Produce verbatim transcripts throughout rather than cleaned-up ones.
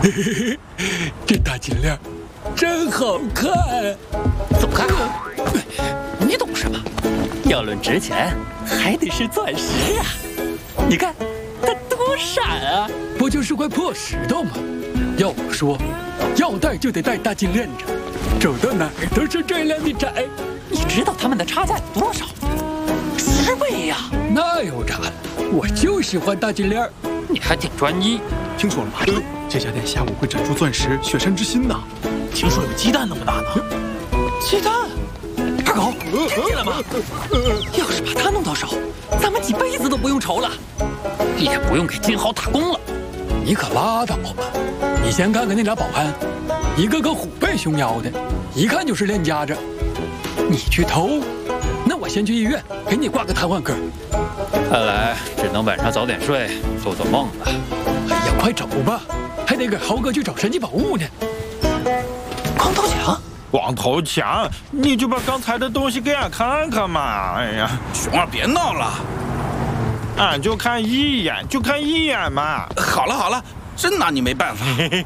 这大金链真好看。 怎么看？你懂什么？要论值钱，还得是钻石啊！你看，它多闪啊！ 不就是块破石头吗？要我说，要戴就得戴大金链子，走到哪儿都是这样的窄。 你知道它们的差价有多少？十倍呀！ 那有啥？我就喜欢大金链。 你还挺专一。 听说了吗？这家店下午会展出钻石雪山之心呢。听说有鸡蛋那么大呢。 鸡蛋？二狗，听见了吗？要是把它弄到手，咱们几辈子都不用愁了，也不用给金豪打工了。 你可拉倒吧！你先看看那俩保安，一个个虎背熊腰的，一看就是练家子。你去偷，那我先去医院给你挂个瘫痪科。 看来只能晚上早点睡，做做梦了。 哎呀，快走吧，还得给豪哥去找神奇宝物呢。 光头强， 光头强，你就把刚才的东西给俺看看嘛！哎呀， 熊二别闹了， 俺就看一眼，就看一眼嘛。 好了好了，真拿你没办法。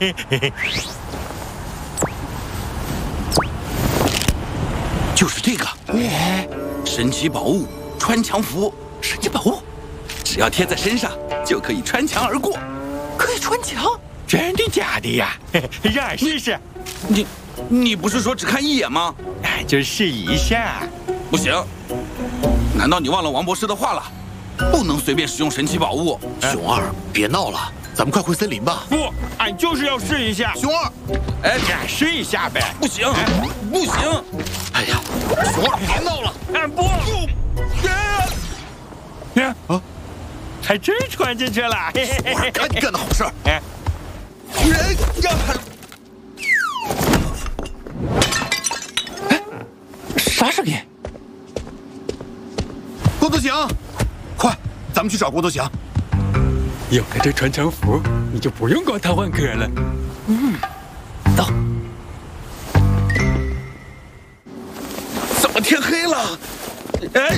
就是这个， 哎， 神奇宝物穿墙符。 神奇宝物， 只要贴在身上就可以穿墙而过。 可以穿墙？ 真的假的呀？让俺试试。 你，你不是说只看一眼吗？ 俺就试一下。 不行，难道你忘了王博士的话了？不能随便使用神奇宝物。 熊二，别闹了，咱们快回森林吧。 不，俺就是要试一下。 熊二，哎， 俺试一下呗。 不行，不行。 哎呀，熊二，别闹了。 俺不。呀啊！还真穿进去了！ 赶紧干的好事！ 哎， 人呀！ 哎，啥声音？ 郭德祥，快，咱们去找郭德祥。 有了这穿墙符，你就不用挂瘫痪科了。 嗯，走。 怎么天黑了？哎，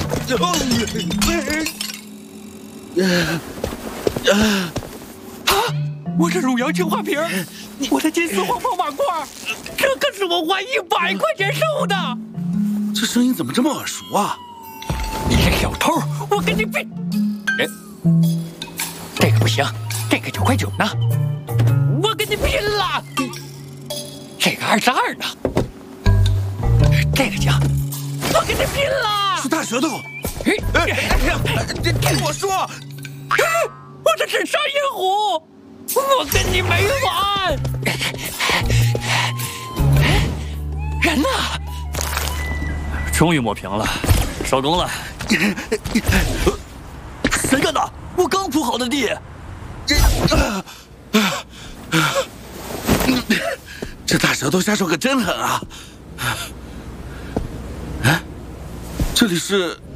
呃，啊！我这汝阳青花瓶，我的金丝黄袍马褂，这可是我花一百块钱收的。 这声音怎么这么耳熟啊？ 你这个小偷，我跟你比！哎，这个不行，这个九块九呢，我跟你拼了！这个二十二呢，这个行，我跟你拼了！ 是大舌头。 哎哎呀！听我说， 我这是沙银虎，我跟你没完！人呢？终于抹平了，收工了。谁干的？我刚铺好的地。 这大舌头下手可真狠啊！哎，这里是